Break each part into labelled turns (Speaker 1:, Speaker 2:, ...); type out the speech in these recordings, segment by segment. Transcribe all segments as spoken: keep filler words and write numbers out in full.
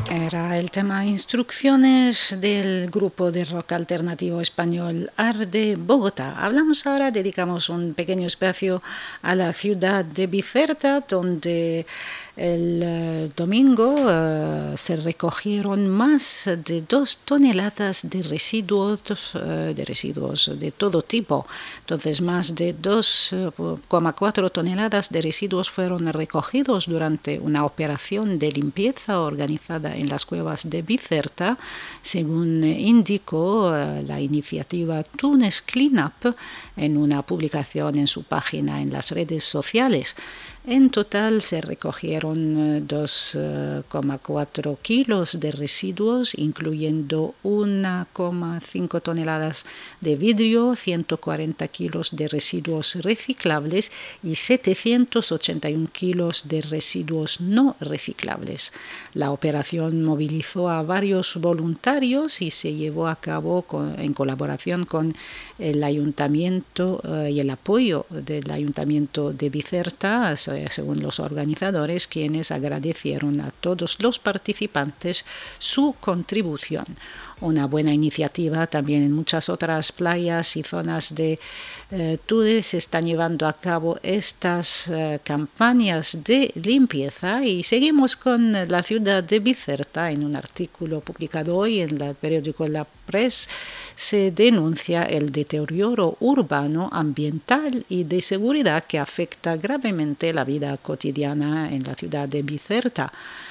Speaker 1: Era el tema Instrucciones del grupo de rock alternativo español Arde Bogotá. Hablamos ahora, dedicamos un pequeño espacio a la ciudad de Bizerta, donde el uh, domingo uh, se recogieron más de dos toneladas de residuos, uh, de residuos de todo tipo. Entonces, más de dos coma cuatro toneladas de residuos fueron recogidos durante una operación de limpieza organizada en las cuevas de Bizerta, según indicó uh, la iniciativa Túnez Cleanup en una publicación en su página en las redes sociales. En total se recogieron dos coma cuatro kilos de residuos, incluyendo una coma cinco toneladas de vidrio, ciento cuarenta kilos de residuos reciclables y setecientos ochenta y uno kilos de residuos no reciclables. La operación movilizó a varios voluntarios y se llevó a cabo con, en colaboración con el ayuntamiento uh, y el apoyo del ayuntamiento de Bizerta, según los organizadores, quienes agradecieron a todos los participantes su contribución. Una buena iniciativa también en muchas otras playas y zonas de eh, Túnez se están llevando a cabo estas eh, campañas de limpieza, y seguimos con la ciudad de Bizerta. En un artículo publicado hoy en el periódico La Press se denuncia el deterioro urbano, ambiental y de seguridad que afecta gravemente la vida cotidiana en la ciudad de Bizerta.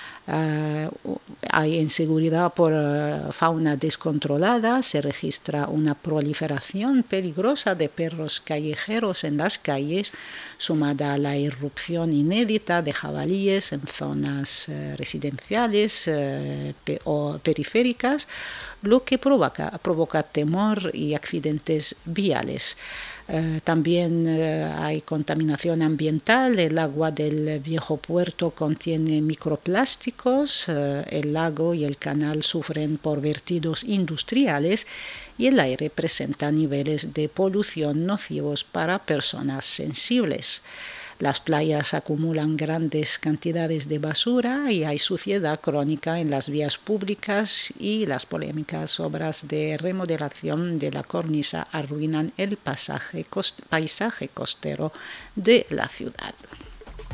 Speaker 1: Uh, hay inseguridad por uh, fauna descontrolada, se registra una proliferación peligrosa de perros callejeros en las calles, sumada a la irrupción inédita de jabalíes en zonas uh, residenciales uh, pe o periféricas, lo que provoca, provoca temor y accidentes viales. Uh, también uh, hay contaminación ambiental. El agua del viejo puerto contiene microplásticos, uh, el lago y el canal sufren por vertidos industriales y el aire presenta niveles de polución nocivos para personas sensibles. Las playas acumulan grandes cantidades de basura y hay suciedad crónica en las vías públicas, y las polémicas obras de remodelación de la cornisa arruinan el pasaje, cost, paisaje costero de la ciudad.